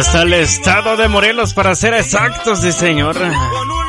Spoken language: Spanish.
Hasta el estado de Morelos, para ser exactos, sí, señor. Con